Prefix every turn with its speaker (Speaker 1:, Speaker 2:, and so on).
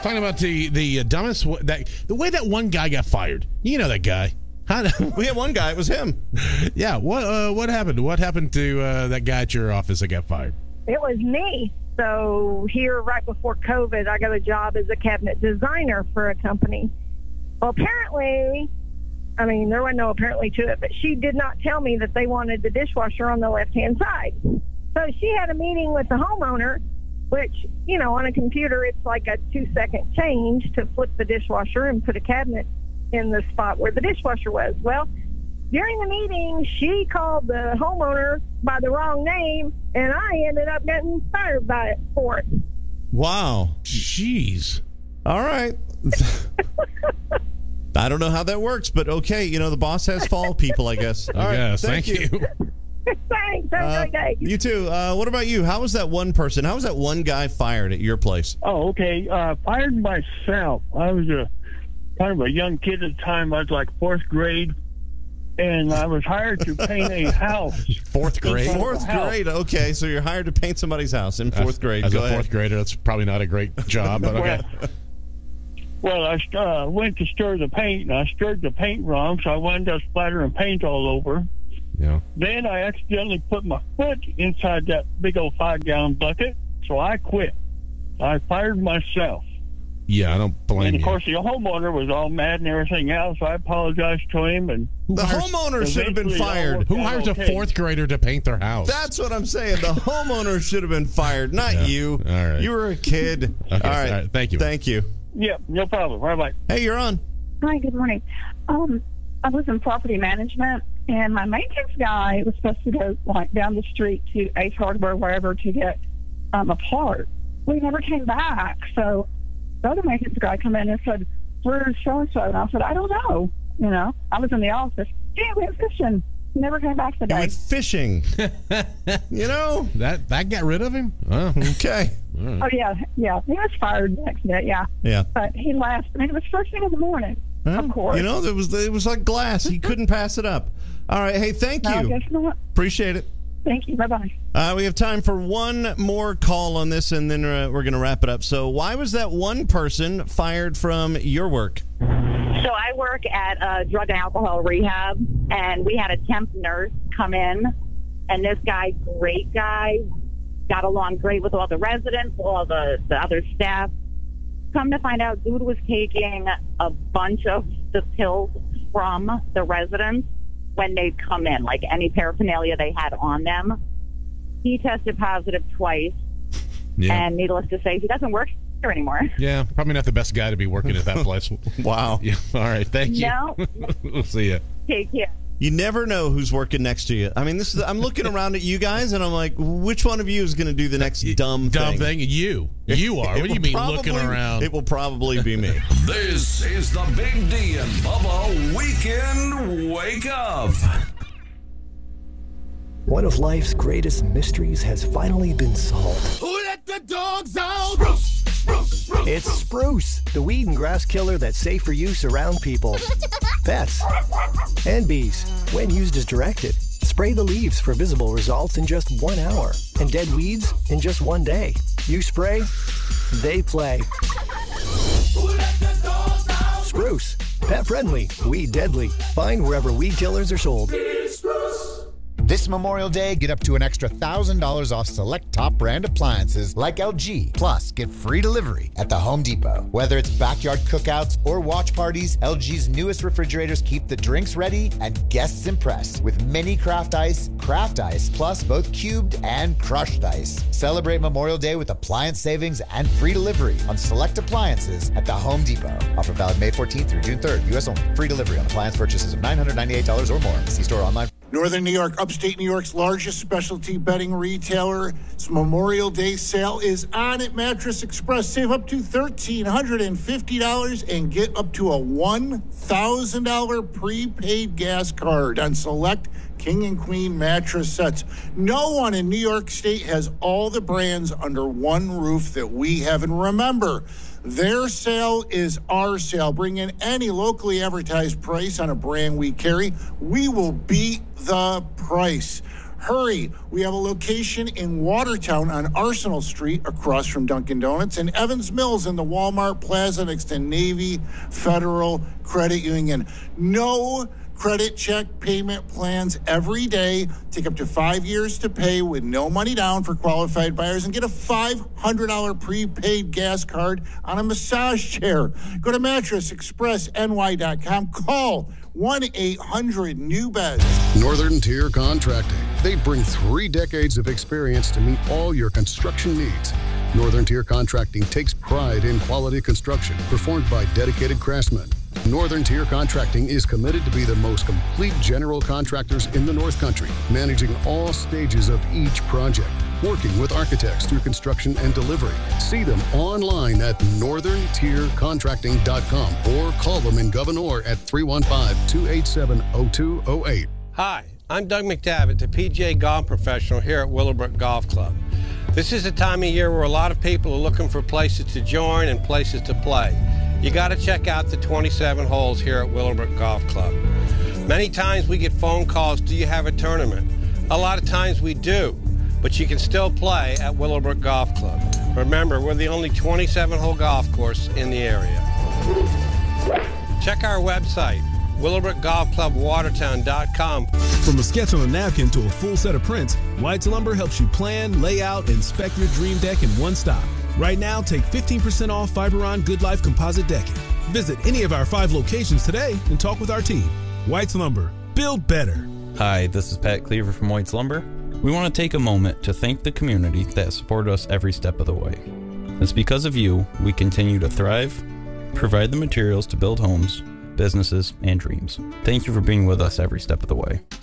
Speaker 1: Talking about the dumbest the way that one guy got fired. You know that guy.
Speaker 2: We had one guy. It was him.
Speaker 1: Yeah. What happened? What happened to that guy at your office that got fired?
Speaker 3: It was me. So here, right before COVID, I got a job as a cabinet designer for a company. Well, apparently, there wasn't no apparently to it, but she did not tell me that they wanted the dishwasher on the left-hand side. So she had a meeting with the homeowner, which, on a computer, it's like a 2-second change to flip the dishwasher and put a cabinet in the spot where the dishwasher was. Well, during the meeting, she called the homeowner by the wrong name, and I ended up getting fired for it.
Speaker 2: Wow.
Speaker 1: Jeez.
Speaker 2: All right. I don't know how that works, but okay. The boss has fall people, I guess. All right.
Speaker 1: Thank you.
Speaker 3: Thanks. Have a great day.
Speaker 2: You too. What about you? How was that one person? How was that one guy fired at your place?
Speaker 4: Oh, okay. Fired myself. I was kind of a young kid at the time. I was like 4th grade, and I was hired to paint a house.
Speaker 1: 4th grade?
Speaker 2: 4th grade. Okay, so you're hired to paint somebody's house in 4th grade.
Speaker 1: As
Speaker 2: Go
Speaker 1: a
Speaker 2: ahead.
Speaker 1: 4th grader, that's probably not a great job, but okay.
Speaker 4: Well, I went to stir the paint, and I stirred the paint wrong, so I wound up splattering paint all over.
Speaker 1: Yeah.
Speaker 4: Then I accidentally put my foot inside that big old 5-gallon bucket, so I quit. I fired myself.
Speaker 1: Yeah, I don't blame you.
Speaker 4: And, of course, the homeowner was all mad and everything else, so I apologized to him. And
Speaker 2: the homeowner should have been fired.
Speaker 1: Who hires a 4th grader to paint their house?
Speaker 2: That's what I'm saying. The homeowner should have been fired, not you.
Speaker 1: All right.
Speaker 2: You were a kid.
Speaker 1: Okay,
Speaker 2: all right.
Speaker 1: Thank you.
Speaker 2: Thank you.
Speaker 4: Yeah, no problem. Bye-bye.
Speaker 2: Hey, you're on.
Speaker 5: Hi, good morning. I was in property management, and my maintenance guy was supposed to go down the street to Ace Hardware, wherever, to get a part. We never came back, so the other maintenance guy come in and said, "Where's so-and-so?" And I said, "I don't know." I was in the office. "Yeah, we went fishing." He never came back today.
Speaker 2: You went fishing.
Speaker 1: That got rid of him? Oh,
Speaker 2: okay.
Speaker 5: Right. Oh, yeah. He was fired the next day, yeah. But he left. It was first thing in the morning, of course.
Speaker 2: It was like glass. He couldn't pass it up. All right. Hey, thank you.
Speaker 5: I guess not.
Speaker 2: Appreciate it.
Speaker 5: Thank you. Bye-bye.
Speaker 2: We have time for one more call on this, and then we're going to wrap it up. So why was that one person fired from your work?
Speaker 6: So I work at a drug and alcohol rehab, and we had a temp nurse come in, and this guy, great guy, got along great with all the residents, all the other staff. Come to find out, dude was taking a bunch of the pills from the residents when they'd come in, like any paraphernalia they had on them. He tested positive twice, and needless to say, he doesn't work here anymore.
Speaker 1: Yeah, probably not the best guy to be working at that place.
Speaker 2: Wow.
Speaker 1: Yeah. All right, thank you.
Speaker 6: No.
Speaker 1: We'll see you.
Speaker 6: Take care.
Speaker 2: You never know who's working next to you. I mean, I'm looking around at you guys, and I'm like, which one of you is going to do the next dumb thing?
Speaker 1: You are. What do you mean looking around?
Speaker 2: It will probably be me.
Speaker 7: This is the Big D and Bubba Weekend Wake Up.
Speaker 8: One of life's greatest mysteries has finally been solved.
Speaker 9: Who let the dogs out?
Speaker 8: Spruce. It's Spruce, the weed and grass killer that's safe for use around people, pets, and bees. When used as directed, spray the leaves for visible results in just 1 hour, and dead weeds in just 1 day. You spray, they play.
Speaker 9: Who let the dogs out?
Speaker 8: Spruce, pet friendly, weed deadly. Find wherever weed killers are sold.
Speaker 10: This Memorial Day, get up to an extra $1,000 off select top brand appliances like LG. Plus, get free delivery at the Home Depot. Whether it's backyard cookouts or watch parties, LG's newest refrigerators keep the drinks ready and guests impressed with mini craft ice, plus both cubed and crushed ice. Celebrate Memorial Day with appliance savings and free delivery on select appliances at the Home Depot. Offer valid May 14th through June 3rd. U.S. only. Free delivery on appliance purchases of $998 or more. See store online.
Speaker 11: Northern New York, upstate New York's largest specialty bedding retailer. Its Memorial Day sale is on at Mattress Express. Save up to $1,350 and get up to a $1,000 prepaid gas card on select King and Queen mattress sets. No one in New York State has all the brands under one roof that we have. And remember, their sale is our sale. Bring in any locally advertised price on a brand we carry. We will beat the price. Hurry. We have a location in Watertown on Arsenal Street across from Dunkin' Donuts, and Evans Mills in the Walmart Plaza next to Navy Federal Credit Union. No credit check payment plans every day. Take up to 5 years to pay with no money down for qualified buyers, and get a $500 prepaid gas card on a massage chair. Go to mattressexpressny.com. Call 1-800-NEW-BEDS.
Speaker 12: Northern Tier Contracting. They bring 3 decades of experience to meet all your construction needs. Northern Tier Contracting takes pride in quality construction performed by dedicated craftsmen. Northern Tier Contracting is committed to be the most complete general contractors in the North Country, managing all stages of each project, working with architects through construction and delivery. See them online at northerntiercontracting.com or call them in Gouverneur at 315-287-0208.
Speaker 13: Hi, I'm Doug McDavitt, the PGA Golf Professional here at Willowbrook Golf Club. This is the time of year where a lot of people are looking for places to join and places to play. You got to check out the 27 holes here at Willowbrook Golf Club. Many times we get phone calls, do you have a tournament? A lot of times we do, but you can still play at Willowbrook Golf Club. Remember, we're the only 27-hole golf course in the area. Check our website, willowbrookgolfclubwatertown.com.
Speaker 14: From a sketch on a napkin to a full set of prints, White's Lumber helps you plan, lay out, and inspect your dream deck in one stop. Right now, take 15% off Fiberon Good Life composite decking. Visit any of our 5 locations today and talk with our team. White's Lumber. Build better.
Speaker 15: Hi, this is Pat Cleaver from White's Lumber. We want to take a moment to thank the community that supported us every step of the way. It's because of you we continue to thrive, provide the materials to build homes, businesses, and dreams. Thank you for being with us every step of the way.